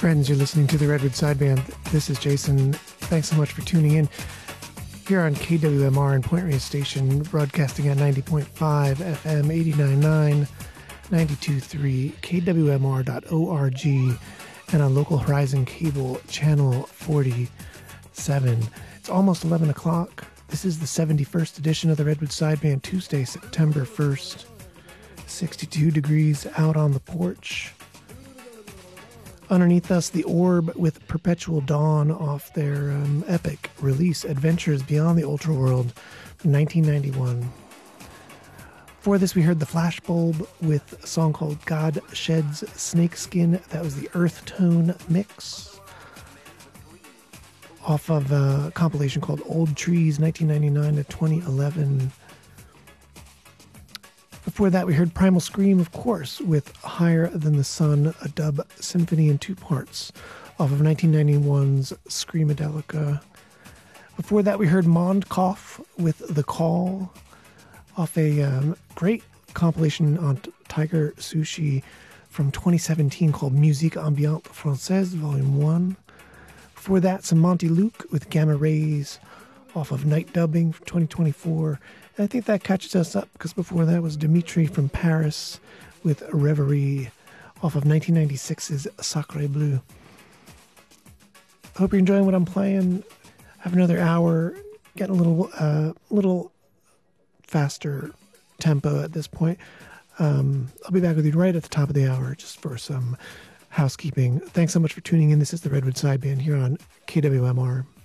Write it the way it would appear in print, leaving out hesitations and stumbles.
Friends, you're listening to the Redwood Sideband. This is Jason. Thanks so much for tuning in here on KWMR in Point Reyes Station, broadcasting at 90.5 FM, 89.9, 92.3, KWMR.org, and on Local Horizon Cable, Channel 47. It's almost 11 o'clock. This is the 71st edition of the Redwood Sideband, Tuesday, September 1st. 62 degrees out on the porch. Underneath us, The Orb with Perpetual Dawn off their epic release, Adventures Beyond the Ultra World from 1991. Before this, we heard The Flashbulb with a song called God Sheds Snakeskin. That was the Earth Tone mix off of a compilation called Old Trees, 1999 to 2011. Before that, we heard Primal Scream, of course, with Higher Than the Sun, a dub symphony in two parts off of 1991's Screamadelica. Before that, we heard Mondkoff with The Call off a great compilation on Tiger Sushi from 2017 called Musique Ambiante Française, Volume 1. Before that, some Monty Luke with Gamma Rays off of Night Dubbing from 2024. And I think that catches us up because before that was Dimitri from Paris with Reverie off of 1996's Sacré Bleu. Hope you're enjoying what I'm playing. I have another hour, getting a little faster tempo at this point. I'll be back with you right at the top of the hour just for some housekeeping. Thanks so much for tuning in. This is the Redwood Sideband here on KWMR.